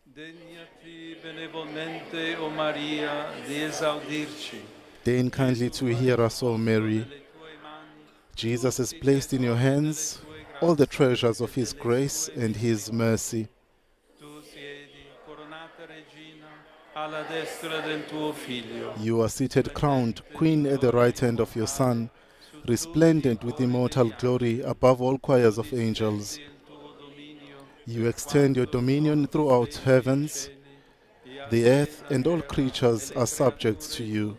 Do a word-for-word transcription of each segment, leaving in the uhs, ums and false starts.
Degnati benevolmente, o Maria, di esaudirci. Deign kindly to hear us, O Mary. Jesus has placed in your hands all the treasures of his grace and his mercy. Tu siedi coronata regina alla destra del tuo figlio. You are seated crowned Queen at the right hand of your Son, resplendent with immortal glory above all choirs of angels. You extend your dominion throughout heavens. The earth and all creatures are subject to you.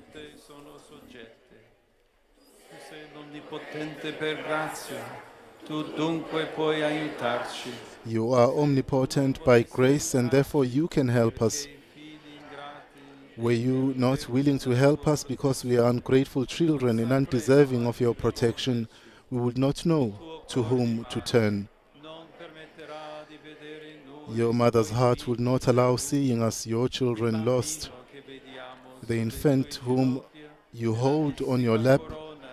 Tu sei l'onnipotente per grazia, tu dunque puoi aiutarci. You are omnipotent by grace, and therefore you can help us. Were you not willing to help us because we are ungrateful children and undeserving of your protection, we would not know to whom to turn. Your mother's heart would not allow seeing us, your children, lost. The infant whom you hold on your lap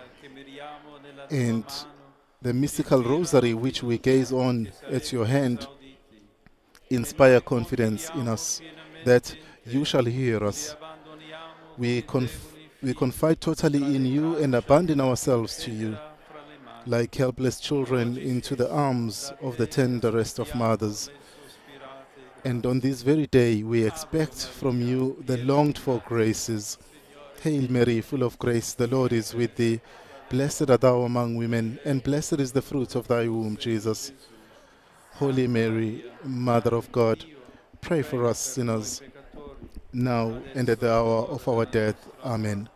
and the mystical rosary which we gaze on at your hand inspire confidence in us that you shall hear us. We, conf- we confide totally in you and abandon ourselves to you, like helpless children into the arms of the tenderest of mothers. And on this very day, we expect from you the longed-for graces. Hail Mary, full of grace, the Lord is with thee. Blessed art thou among women, and blessed is the fruit of thy womb, Jesus. Holy Mary, Mother of God, pray for us sinners, now and at the hour of our death. Amen.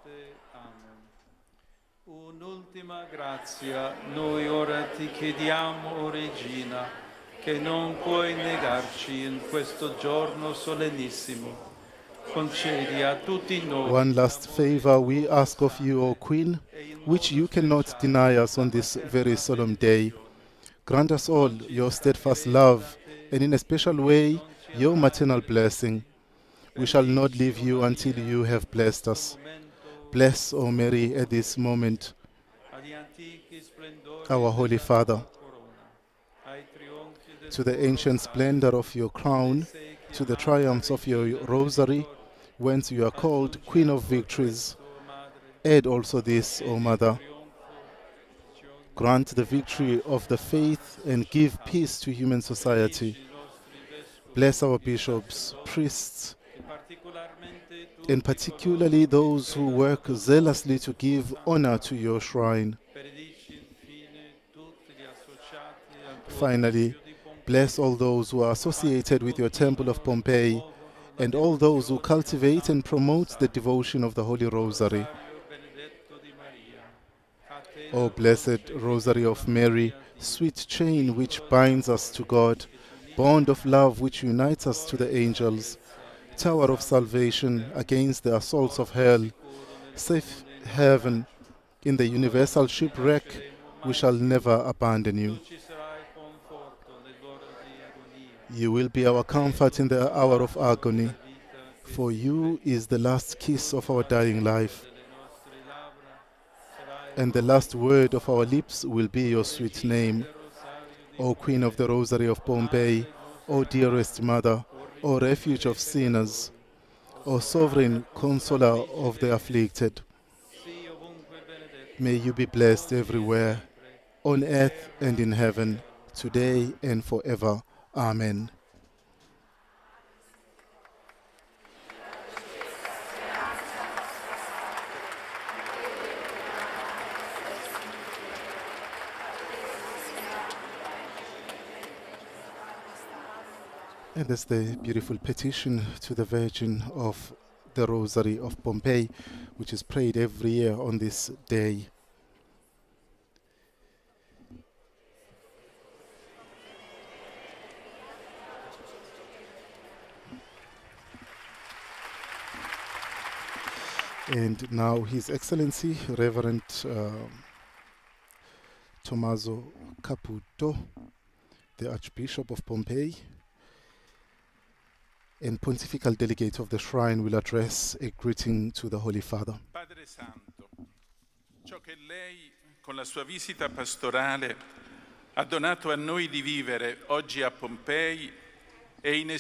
Un'ultima grazia, noi ora ti chiediamo, o Regina, che non puoi negarci in questo giorno solennissimo. Concedi a tutti noi. One last favor we ask of you, O Queen, which you cannot deny us on this very solemn day. Grant us all your steadfast love, and in a special way, your maternal blessing. We shall not leave you until you have blessed us. Bless, O Mary, at this moment, our Holy Father, to the ancient splendor of your crown, to the triumphs of your rosary, whence you are called Queen of Victories. Add also this, O Mother. Grant the victory of the faith and give peace to human society. Bless our bishops, priests, and particularly those who work zealously to give honor to your shrine. Finally, bless all those who are associated with your Temple of Pompeii and all those who cultivate and promote the devotion of the Holy Rosary. O blessed Rosary of Mary, sweet chain which binds us to God, bond of love which unites us to the angels, tower of salvation against the assaults of hell, safe haven in the universal shipwreck, we shall never abandon you. You will be our comfort in the hour of agony. For you is the last kiss of our dying life, and the last word of our lips will be your sweet name. O Queen of the Rosary of Pompeii, O dearest Mother, O refuge of sinners, O sovereign consoler of the afflicted, may you be blessed everywhere, on earth and in heaven, today and forever. Amen. And that's the beautiful petition to the Virgin of the Rosary of Pompeii, which is prayed every year on this day. And now His Excellency, Reverend uh, Tommaso Caputo, the Archbishop of Pompeii, and Pontifical Delegate of the Shrine, will address a greeting to the Holy Father. Padre Santo, ciò che lei con la sua visita pastorale ha donato a noi di vivere oggi a Pompei è inestimabile.